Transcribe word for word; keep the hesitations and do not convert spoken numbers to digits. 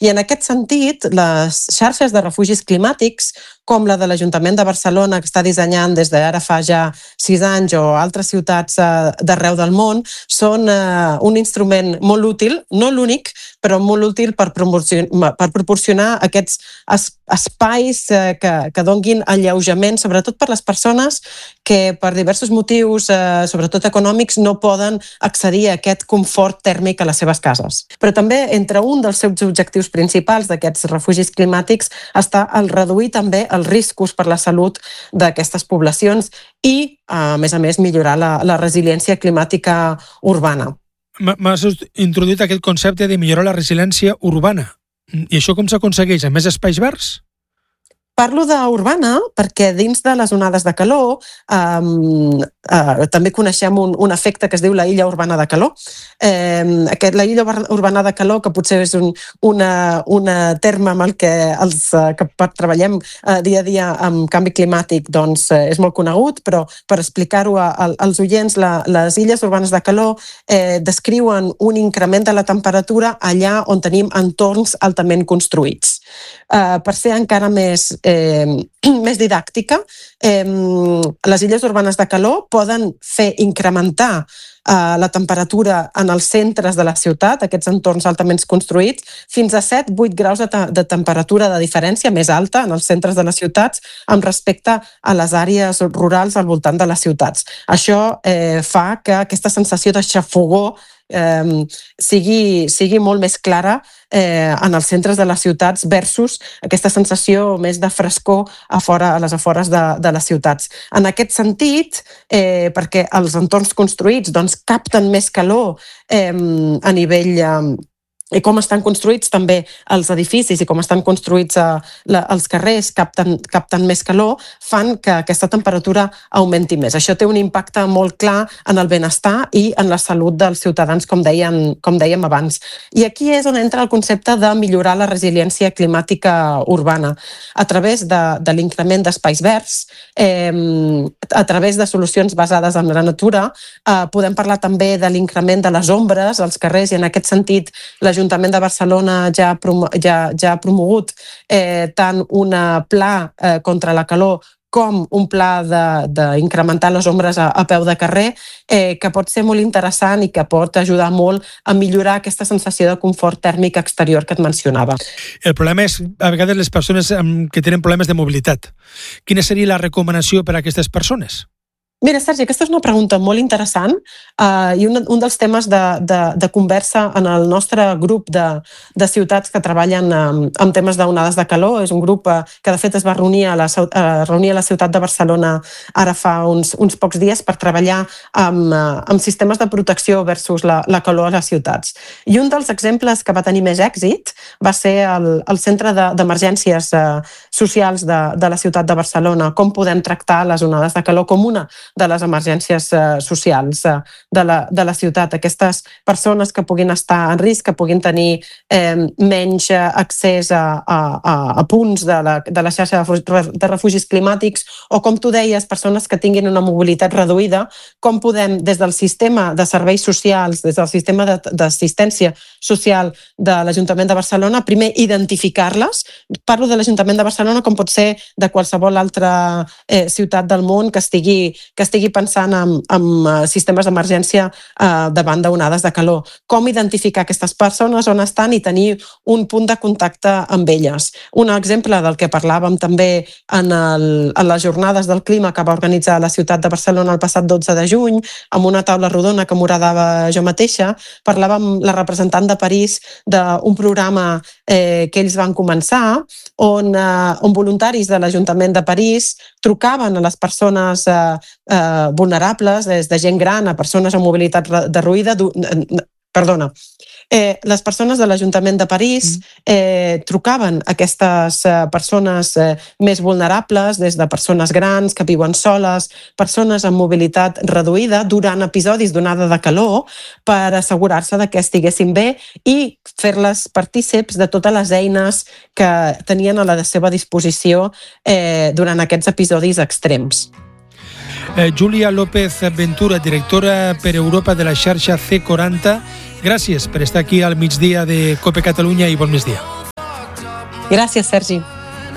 I en aquest sentit, les xarxes de refugis climàtics, com la de l'Ajuntament de Barcelona, que està dissenyant des d'ara fa ja sis anys, o altres ciutats d'arreu del món, són un instrument molt útil, no l'únic, però molt útil per proporcionar, per proporcionar aquests espais que, que donguin alleujament, sobretot per les persones que per diversos motius, sobretot econòmics, no poden accedir a aquest confort tèrmic a les seves cases. Però també entre un dels seus objectius principals d'aquests refugis climàtics està el reduir també els riscos per la salut d'aquestes poblacions i, a més a més, millorar la, la resiliència climàtica urbana. M'has introduït aquest concepte de millorar la resiliència urbana. I això com s'aconsegueix? Amb més espais verds? Parlo d'urbana perquè dins de les onades de calor eh, eh, també coneixem un, un efecte que es diu la illa urbana de calor. Eh, aquest, la illa urbana de calor, que potser és un una, una terme amb el que els que treballem eh, dia a dia amb canvi climàtic, doncs eh, és molt conegut, però per explicar-ho als oients, la, les illes urbanes de calor eh, descriuen un increment de la temperatura allà on tenim entorns altament construïts. Eh, per ser encara més Eh, més didàctica, eh, les illes urbanes de calor poden fer incrementar eh, la temperatura en els centres de la ciutat, aquests entorns altament construïts, fins a set a vuit graus de, te de temperatura de diferència més alta en els centres de les ciutats amb respecte a les àrees rurals al voltant de les ciutats. Això eh, fa que aquesta sensació de xafogor Eh, sigui, sigui molt més clara eh, en els centres de les ciutats versus aquesta sensació més de frescor a, fora, a les afores de, de les ciutats. En aquest sentit, eh, perquè els entorns construïts doncs, capten més calor eh, a nivell eh, i com estan construïts també els edificis i com estan construïts eh, la, els carrers capten, capten més calor, fan que aquesta temperatura augmenti més. Això té un impacte molt clar en el benestar i en la salut dels ciutadans, com dèiem, com dèiem abans. I aquí és on entra el concepte de millorar la resiliència climàtica urbana a través de, de l'increment d'espais verds, eh, a través de solucions basades en la natura. Eh, podem parlar també de l'increment de les ombres als carrers i en aquest sentit l'Ajuntament l'Ajuntament de Barcelona ja, promo ja, ja ha promogut eh, tant un pla eh, contra la calor com un pla d'incrementar les ombres a, a peu de carrer, eh, que pot ser molt interessant i que pot ajudar molt a millorar aquesta sensació de confort tèrmic exterior que et mencionava. El problema és, a vegades, les persones que tenen problemes de mobilitat. Quina seria la recomanació per a aquestes persones? Mira, Sergi, aquesta és una pregunta molt interessant uh, i un, un dels temes de, de, de conversa en el nostre grup de, de ciutats que treballen um, amb temes d'onades de calor. És un grup uh, que de fet es va reunir a, la, uh, reunir a la ciutat de Barcelona ara fa uns, uns pocs dies per treballar amb, uh, amb sistemes de protecció versus la, la calor a les ciutats. I un dels exemples que va tenir més èxit va ser el, el Centre d'Emergències de, uh, Socials de, de la ciutat de Barcelona. Com podem tractar les onades de calor com una de les emergències eh, socials eh, de, la, de la ciutat. Aquestes persones que puguin estar en risc, que puguin tenir eh, menys accés a, a, a punts de la, de la xarxa de refugis climàtics o, com tu deies, persones que tinguin una mobilitat reduïda, com podem, des del sistema de serveis socials, des del sistema d'assistència social de l'Ajuntament de Barcelona, primer identificar-les. Parlo de l'Ajuntament de Barcelona com pot ser de qualsevol altra eh, ciutat del món que estigui que estigui pensant en, en sistemes d'emergència eh, davant d'onades de calor. Com identificar aquestes persones, on estan i tenir un punt de contacte amb elles. Un exemple del que parlàvem també en, el, en les jornades del clima que va organitzar la ciutat de Barcelona el passat dotze de juny, amb una taula rodona que m'agradava jo mateixa, parlàvem amb la representant de París d'un programa eh, que ells van començar on, eh, on voluntaris de l'Ajuntament de París trucaven a les persones eh, Eh, vulnerables, des de gent gran a persones amb mobilitat reduïda, perdona, eh, les persones de l'Ajuntament de París eh, trucaven a aquestes eh, persones eh, més vulnerables, des de persones grans que viuen soles, persones amb mobilitat reduïda durant episodis d'onada de calor per assegurar-se de que estiguessin bé i fer-les partícips de totes les eines que tenien a la seva disposició eh, durant aquests episodis extrems. Eh, Júlia López Ventura, directora per Europa de la xarxa C quaranta, gràcies per estar aquí al migdia de COPE Catalunya i bon migdia. Gràcies, Sergi.